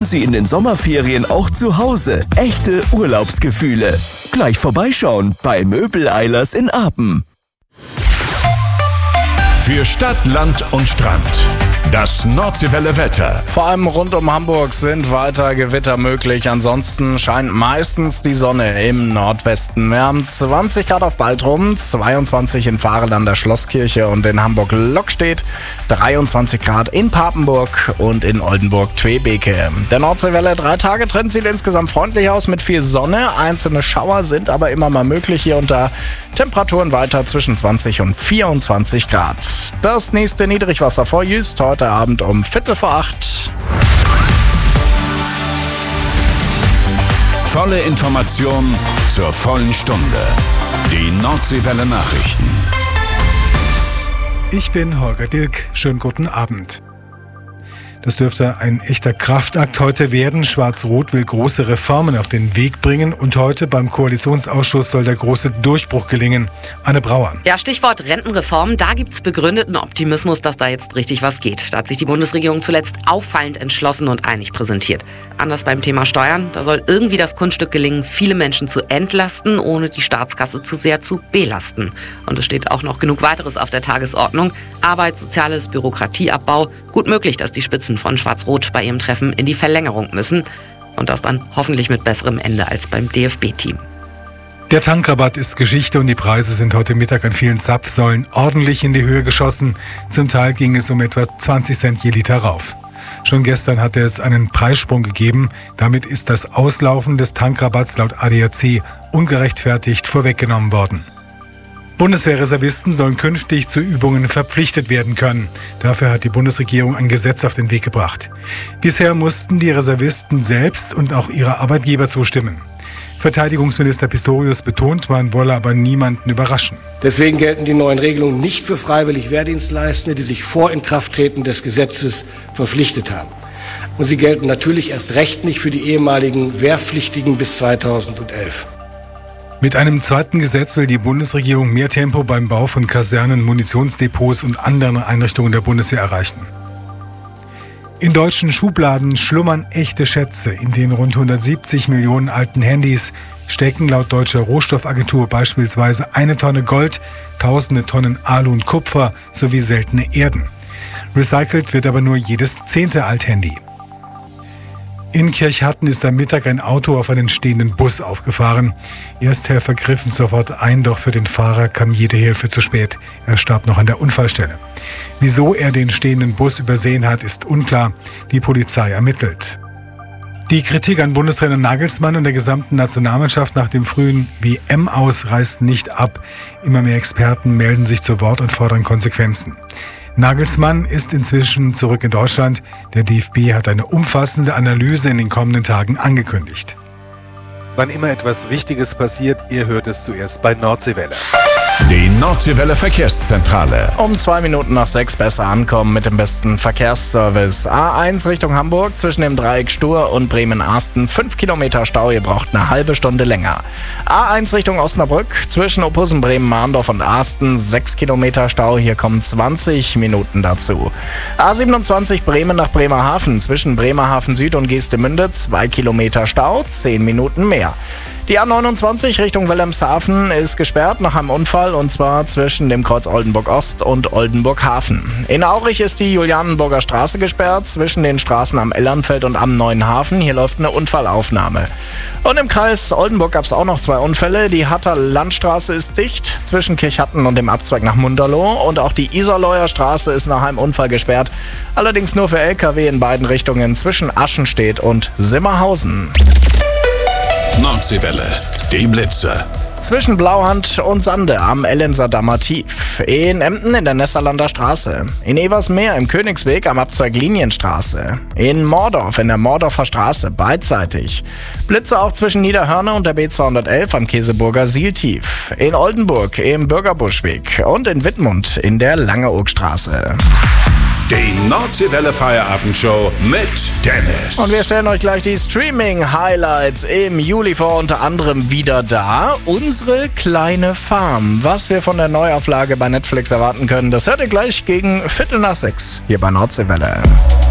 sie in den Sommerferien auch zu Hause. Echte Urlaubsgefühle. Gleich vorbeischauen bei Möbel-Eilers in Apen. Für Stadt, Land und Strand. Das Nordseewelle-Wetter. Vor allem rund um Hamburg sind weiter Gewitter möglich. Ansonsten scheint meistens die Sonne im Nordwesten. Wir haben 20 Grad auf Baltrum, 22 in Varel an der Schlosskirche und in Hamburg-Lockstedt, 23 Grad in Papenburg und in Oldenburg-Tvebeke. Der Nordseewelle 3-Tage-Trend sieht insgesamt freundlich aus mit viel Sonne. Einzelne Schauer sind aber immer mal möglich hier unter Temperaturen weiter zwischen 20 und 24 Grad. Das nächste Niedrigwasser vor Jüst heute Abend um 7:45. Volle Information zur vollen Stunde. Die Nordseewelle Nachrichten. Ich bin Holger Dilk. Schönen guten Abend. Das dürfte ein echter Kraftakt heute werden. Schwarz-Rot will große Reformen auf den Weg bringen und heute beim Koalitionsausschuss soll der große Durchbruch gelingen. Anne Brauer. Ja, Stichwort Rentenreform. Da gibt's begründeten Optimismus, dass da jetzt richtig was geht. Da hat sich die Bundesregierung zuletzt auffallend entschlossen und einig präsentiert. Anders beim Thema Steuern. Da soll irgendwie das Kunststück gelingen, viele Menschen zu entlasten, ohne die Staatskasse zu sehr zu belasten. Und es steht auch noch genug weiteres auf der Tagesordnung. Arbeit, Soziales, Bürokratieabbau. Gut möglich, dass die Spitzen von Schwarz-Rot bei ihrem Treffen in die Verlängerung müssen. Und das dann hoffentlich mit besserem Ende als beim DFB-Team. Der Tankrabatt ist Geschichte und die Preise sind heute Mittag an vielen Zapfsäulen ordentlich in die Höhe geschossen. Zum Teil ging es um etwa 20 Cent je Liter rauf. Schon gestern hatte es einen Preissprung gegeben. Damit ist das Auslaufen des Tankrabatts laut ADAC ungerechtfertigt vorweggenommen worden. Bundeswehrreservisten sollen künftig zu Übungen verpflichtet werden können. Dafür hat die Bundesregierung ein Gesetz auf den Weg gebracht. Bisher mussten die Reservisten selbst und auch ihre Arbeitgeber zustimmen. Verteidigungsminister Pistorius betont, man wolle aber niemanden überraschen. Deswegen gelten die neuen Regelungen nicht für freiwillig Wehrdienstleistende, die sich vor Inkrafttreten des Gesetzes verpflichtet haben. Und sie gelten natürlich erst recht nicht für die ehemaligen Wehrpflichtigen bis 2011. Mit einem zweiten Gesetz will die Bundesregierung mehr Tempo beim Bau von Kasernen, Munitionsdepots und anderen Einrichtungen der Bundeswehr erreichen. In deutschen Schubladen schlummern echte Schätze. In den rund 170 Millionen alten Handys stecken laut deutscher Rohstoffagentur beispielsweise 1 Tonne Gold, tausende Tonnen Alu und Kupfer sowie seltene Erden. Recycelt wird aber nur jedes 10. Althandy. In Kirchhatten ist am Mittag ein Auto auf einen stehenden Bus aufgefahren. Ersthelfer griffen sofort ein, doch für den Fahrer kam jede Hilfe zu spät. Er starb noch an der Unfallstelle. Wieso er den stehenden Bus übersehen hat, ist unklar. Die Polizei ermittelt. Die Kritik an Bundestrainer Nagelsmann und der gesamten Nationalmannschaft nach dem frühen WM-Aus reißt nicht ab. Immer mehr Experten melden sich zu Wort und fordern Konsequenzen. Nagelsmann ist inzwischen zurück in Deutschland. Der DFB hat eine umfassende Analyse in den kommenden Tagen angekündigt. Wann immer etwas Wichtiges passiert, ihr hört es zuerst bei Nordseewelle. Die Nordseewelle Verkehrszentrale. Um 2 Minuten nach 6 besser ankommen mit dem besten Verkehrsservice. A1 Richtung Hamburg zwischen dem Dreieck Stur und Bremen-Arsten 5 Kilometer Stau, ihr braucht eine halbe Stunde länger. A1 Richtung Osnabrück zwischen Ophusen, Bremen-Mahndorf und Arsten 6 Kilometer Stau, hier kommen 20 Minuten dazu. A27 Bremen nach Bremerhaven zwischen Bremerhaven Süd und Geestemünde 2 Kilometer Stau, 10 Minuten mehr. Die A29 Richtung Wilhelmshaven ist gesperrt nach einem Unfall und zwar zwischen dem Kreuz Oldenburg Ost und Oldenburg Hafen. In Aurich ist die Julianenburger Straße gesperrt zwischen den Straßen am Ellernfeld und am Neuen Hafen. Hier läuft eine Unfallaufnahme. Und im Kreis Oldenburg gab es auch noch 2 Unfälle. Die Hatter Landstraße ist dicht zwischen Kirchhatten und dem Abzweig nach Munderloh und auch die Iserleuer Straße ist nach einem Unfall gesperrt. Allerdings nur für LKW in beiden Richtungen zwischen Aschenstedt und Simmerhausen. Nordseewelle, die Blitze. Zwischen Blauhand und Sande am Ellenser Dammer Tief. In Emden in der Nesserlander Straße. In Eversmeer im Königsweg am Abzweig Linienstraße. In Mordorf in der Mordorfer Straße beidseitig. Blitze auch zwischen Niederhörne und der B211 am Käseburger Sieltief. In Oldenburg im Bürgerbuschweg und in Wittmund in der Langeoogstraße. Die Nordseewelle Feierabendshow mit Dennis. Und wir stellen euch gleich die Streaming-Highlights im Juli vor, unter anderem wieder da. Unsere kleine Farm. Was wir von der Neuauflage bei Netflix erwarten können, das hört ihr gleich gegen 5:45 hier bei Nordseewelle.